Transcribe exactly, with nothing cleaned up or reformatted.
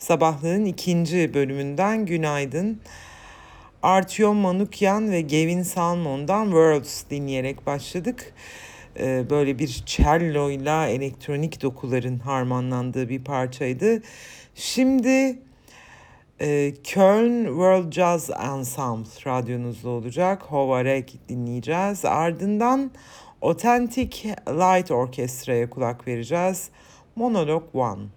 Sabahlığın ikinci bölümünden günaydın. Artyom Manukyan ve Gavin Salmon'dan Worlds dinleyerek başladık. Ee, böyle bir cello'yla elektronik dokuların harmanlandığı bir parçaydı. Şimdi e, Köln World Jazz Ensemble radyonuzda olacak. Hovarek dinleyeceğiz. Ardından Authentic Light Orchestra'ya kulak vereceğiz. Monologue One.